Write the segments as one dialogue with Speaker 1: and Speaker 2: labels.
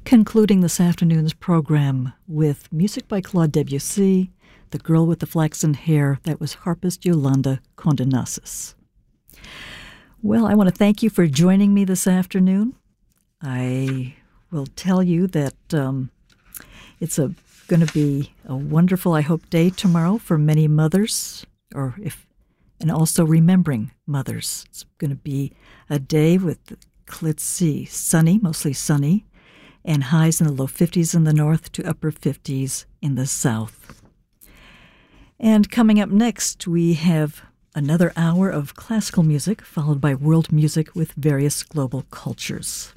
Speaker 1: Concluding this afternoon's program with music by Claude Debussy, The Girl with the Flaxen Hair. That was harpist Yolanda Condenasis. Well, I want to thank you for joining me this afternoon. I will tell you that it's going to be a wonderful, I hope, day tomorrow for many mothers, and also remembering mothers. It's going to be a day with, let's see, sunny, mostly sunny, and highs in the low 50s in the north to upper 50s in the south. And coming up next, we have another hour of classical music, followed by world music with various global cultures.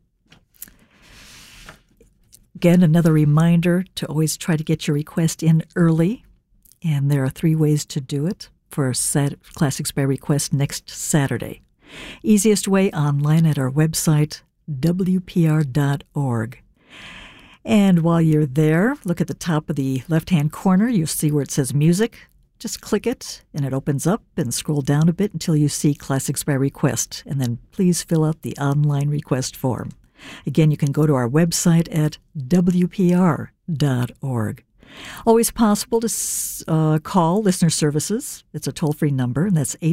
Speaker 1: Again, another reminder to always try to get your request in early, and there are 3 ways to do it for Classics by Request next Saturday. Easiest way, online at our website, wpr.org. And while you're there, look at the top of the left-hand corner. You'll see where it says Music. Just click it, and it opens up, and scroll down a bit until you see Classics by Request, and then please fill out the online request form. Again, you can go to our website at wpr.org. Always possible to call Listener Services. It's a toll-free number, and that's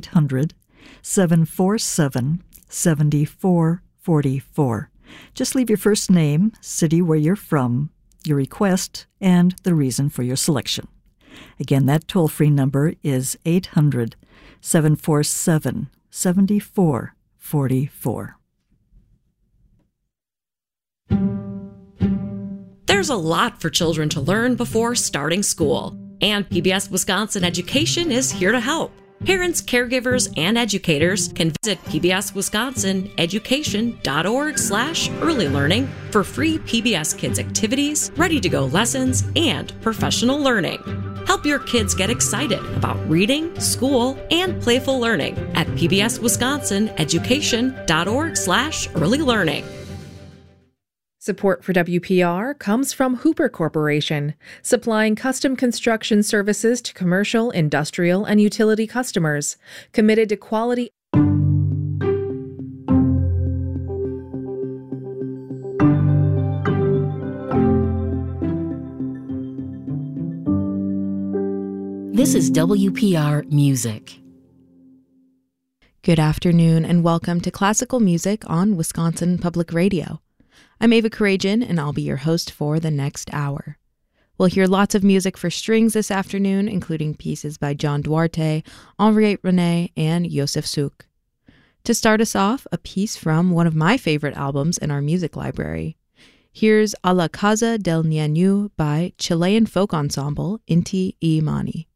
Speaker 1: 800-747-7444. Just leave your first name, city where you're from, your request, and the reason for your selection. Again, that toll-free number is 800-747-7444.
Speaker 2: There's a lot for children to learn before starting school, and PBS Wisconsin Education is here to help. Parents, caregivers, and educators can visit pbswisconsineducation.org/early learning for free PBS Kids activities, ready-to-go lessons, and professional learning. Help your kids get excited about reading, school, and playful learning at pbswisconsineducation.org/early learning.
Speaker 3: Support for WPR comes from Hooper Corporation, supplying custom construction services to commercial, industrial, and utility customers, committed to quality.
Speaker 4: This is WPR Music.
Speaker 5: Good afternoon and welcome to Classical Music on Wisconsin Public Radio. I'm Ava Karajan, and I'll be your host for the next hour. We'll hear lots of music for strings this afternoon, including pieces by John Duarte, Henriette René, and Josef Suk. To start us off, a piece from one of my favorite albums in our music library. Here's A la Casa del Niño by Chilean folk ensemble Inti Imani.